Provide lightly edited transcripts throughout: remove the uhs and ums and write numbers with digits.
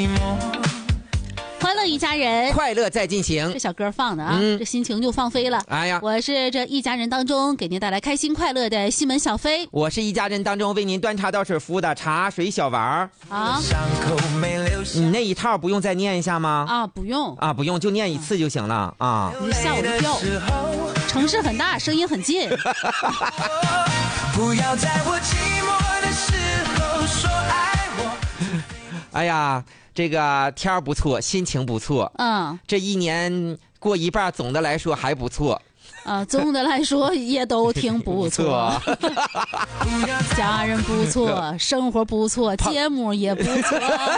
欢乐一家人， 快乐在进行。 这小歌放的啊，这心情就放飞了。 哎呀， 我是这一家人当中给您带来开心快乐的西门小飞， 我是一家人当中为您端茶倒水服务的茶水小王啊。 你那一套不用再念一下吗？ 啊，不用啊，不用，就念一次就行了啊。 你吓我一跳，城市很大，声音很近。 不要在我寂寞的时候说爱我。 哎呀，这个天儿不错，心情不错。这一年过一半，总的来说还不错。 总的来说也都挺不错。家人不错，生活不错，节目也不错。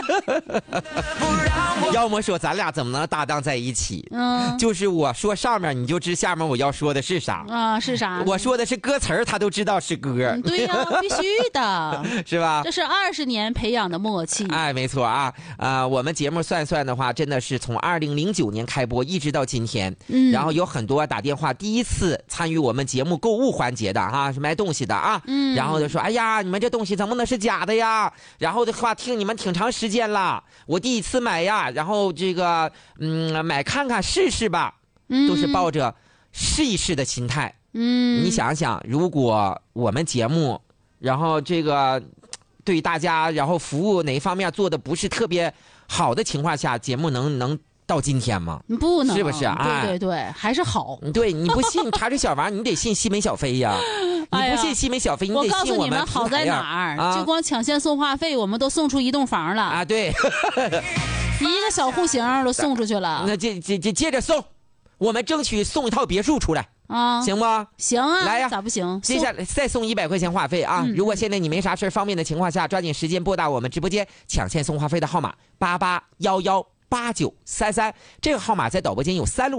要么说咱俩怎么能搭档在一起？就是我说上面，你就知下面我要说的是啥啊？是啥？ 我说的是歌词儿，他都知道是歌。 对呀，必须的， 是吧？ 这是20年培养的默契。 哎，没错啊。我们节目算算的话，真的是从2009年开播一直到今天。然后有很多打电话第一次参与我们节目购物环节的哈，是卖东西的啊。然后就说，哎呀，你们这东西怎么能是假的呀？然后的话听你们挺长时间了，我第一次买呀，然后这个买看看试试吧，都是抱着试一试的心态。你想想，如果我们节目，然后这个对大家，然后服务哪一方面做的不是特别好的情况下，节目能到今天吗？ 不能， 是不是？ 对对对，还是好。 对，你不信茶水小王，你得信西门小飞呀。你不信西门小飞，你得信我们。 我告诉你们好在哪儿？就光抢先送话费，我们都送出一栋房了啊！对， 一个小户型都送出去了。 那接着送，我们争取送一套别墅出来啊， 行吗？ 行啊， 来呀， 咋不行？ 接下来再送100块钱话费啊！如果现在你没啥事方便的情况下，抓紧时间拨打我们直播间抢先送话费的号码88118933，这个号码在导播间有3路。